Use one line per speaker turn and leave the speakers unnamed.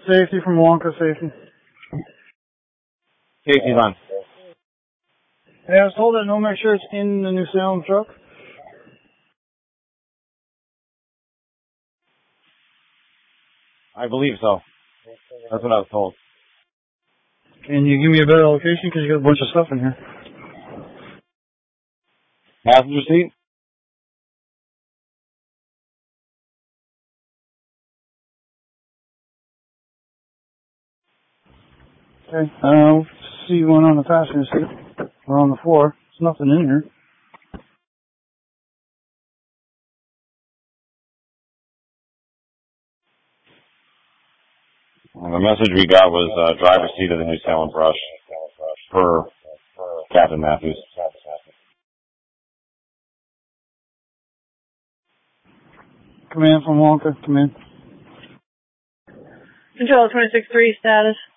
Safety from Wonka, safety.
Safety's on.
Hey, I was told that no make sure it's in the New Salem truck.
I believe so. That's what I was told.
Can you give me a better location? Because you got a bunch of stuff in here.
Passenger seat?
Okay. See one on the passenger seat. Or on the floor. There's nothing in here.
And the message we got was driver's seat of the New Salem Brush for Captain Matthews.
Command from Wonka, come in.
Control 26-3 status.